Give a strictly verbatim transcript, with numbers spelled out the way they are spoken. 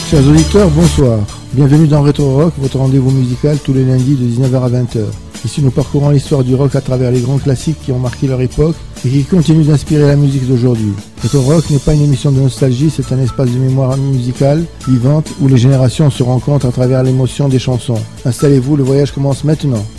Chers auditeurs, bonsoir. Bienvenue dans Retro Rock, votre rendez-vous musical tous les lundis de dix-neuf heures à vingt heures. Ici, nous parcourons l'histoire du rock à travers les grands classiques qui ont marqué leur époque et qui continuent d'inspirer la musique d'aujourd'hui. Retro Rock n'est pas une émission de nostalgie, c'est un espace de mémoire musicale vivante où les générations se rencontrent à travers l'émotion des chansons. Installez-vous, le voyage commence maintenant.